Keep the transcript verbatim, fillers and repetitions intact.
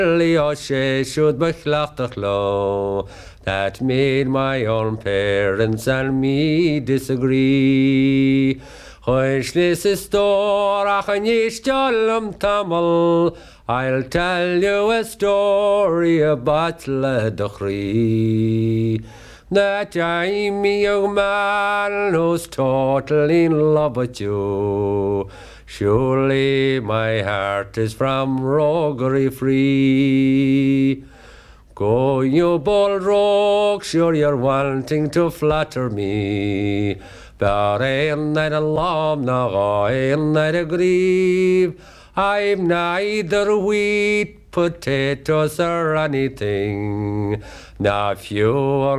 Leo she should be low. That made my own parents and me disagree. Hoish this is storach and yishtolum tamal. I'll tell you a story about Ledochri. That I'm a young man who's totally in love with you. Surely my heart is from roguery free. Go, you bold rogue, sure you're wanting to flatter me. But I'm not a lamb, no, I'm not a grieve. I'm neither wheat, potatoes, or anything. Now, if you